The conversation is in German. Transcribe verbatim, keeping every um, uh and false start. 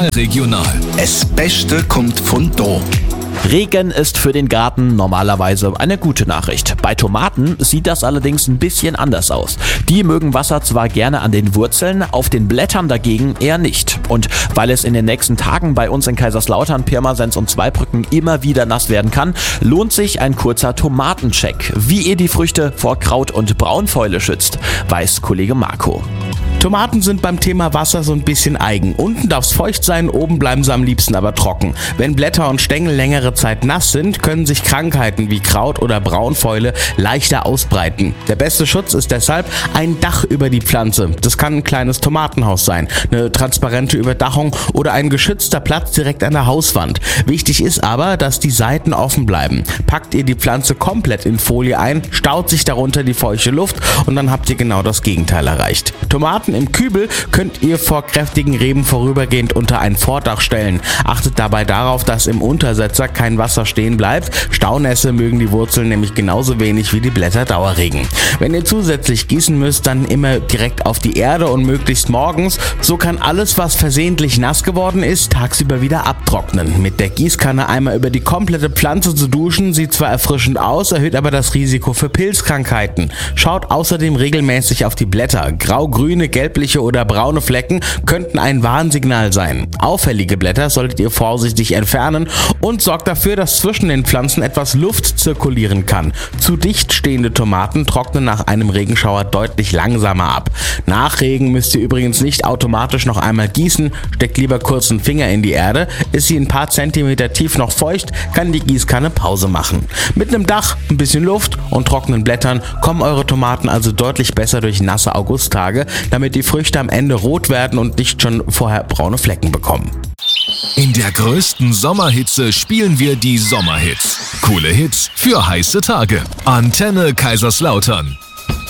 Antenne Regional. Das Beste kommt von da. Regen ist für den Garten normalerweise eine gute Nachricht. Bei Tomaten sieht das allerdings ein bisschen anders aus. Die mögen Wasser zwar gerne an den Wurzeln, auf den Blättern dagegen eher nicht. Und weil es in den nächsten Tagen bei uns in Kaiserslautern, Pirmasens und Zweibrücken immer wieder nass werden kann, lohnt sich ein kurzer Tomatencheck. Wie ihr die Früchte vor Kraut- und Braunfäule schützt, weiß Kollege Marco. Tomaten sind beim Thema Wasser so ein bisschen eigen. Unten darf es feucht sein, oben bleiben sie am liebsten aber trocken. Wenn Blätter und Stängel längere Zeit nass sind, können sich Krankheiten wie Kraut- oder Braunfäule leichter ausbreiten. Der beste Schutz ist deshalb ein Dach über die Pflanze. Das kann ein kleines Tomatenhaus sein, eine transparente Überdachung oder ein geschützter Platz direkt an der Hauswand. Wichtig ist aber, dass die Seiten offen bleiben. Packt ihr die Pflanze komplett in Folie ein, staut sich darunter die feuchte Luft und dann habt ihr genau das Gegenteil erreicht. Tomaten im Kübel könnt ihr vor kräftigen Reben vorübergehend unter ein Vordach stellen. Achtet dabei darauf, dass im Untersetzer kein Wasser stehen bleibt. Staunässe mögen die Wurzeln nämlich genauso wenig wie die Blätter Dauerregen. Wenn ihr zusätzlich gießen müsst, dann immer direkt auf die Erde und möglichst morgens. So kann alles, was versehentlich nass geworden ist, tagsüber wieder abtrocknen. Mit der Gießkanne einmal über die komplette Pflanze zu duschen, sieht zwar erfrischend aus, erhöht aber das Risiko für Pilzkrankheiten. Schaut außerdem regelmäßig auf die Blätter. Grau-grüne, gelbliche oder braune Flecken könnten ein Warnsignal sein. Auffällige Blätter solltet ihr vorsichtig entfernen und sorgt dafür, dass zwischen den Pflanzen etwas Luft zirkulieren kann. Zu dicht stehende Tomaten trocknen nach einem Regenschauer deutlich langsamer ab. Nach Regen müsst ihr übrigens nicht automatisch noch einmal gießen, steckt lieber kurz einen Finger in die Erde. Ist sie ein paar Zentimeter tief noch feucht, kann die Gießkanne Pause machen. Mit einem Dach, ein bisschen Luft und trockenen Blättern kommen eure Tomaten also deutlich besser durch nasse Augusttage, damit die Früchte am Ende rot werden und nicht schon vorher braune Flecken bekommen. In der größten Sommerhitze spielen wir die Sommerhits. Coole Hits für heiße Tage. Antenne Kaiserslautern.